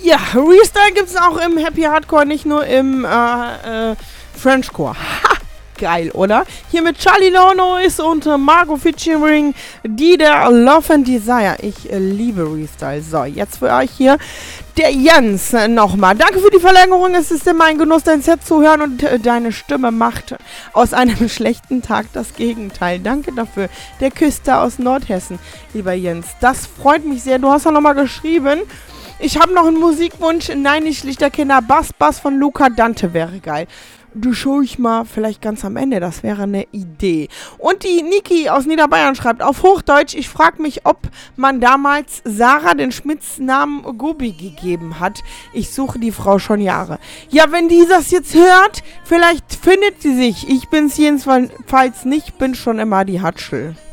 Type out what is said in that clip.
Ja, Restyle gibt es auch im Happy Hardcore, nicht nur im Frenchcore. Ha! Geil, oder? Hier mit Charlie Lonois und Margot featuring Dida Love and Desire. Ich liebe Restyle. So, jetzt für euch hier der Jens nochmal. Danke für die Verlängerung. Es ist immer ein Genuss, dein Set zu hören und deine Stimme macht aus einem schlechten Tag das Gegenteil. Danke dafür. Der Küster aus Nordhessen, lieber Jens. Das freut mich sehr. Du hast ja nochmal geschrieben. Ich habe noch einen Musikwunsch. Nein, nicht Lichterkinder. Bass von Luca Dante wäre geil. Du schaue ich mal vielleicht ganz am Ende, das wäre eine Idee. Und die Niki aus Niederbayern schreibt auf Hochdeutsch, ich frage mich, ob man damals Sarah den Spitznamen Gobi gegeben hat. Ich suche die Frau schon Jahre. Ja, wenn die das jetzt hört, vielleicht findet sie sich. Ich bin's jedenfalls nicht, bin schon immer die Hatschel.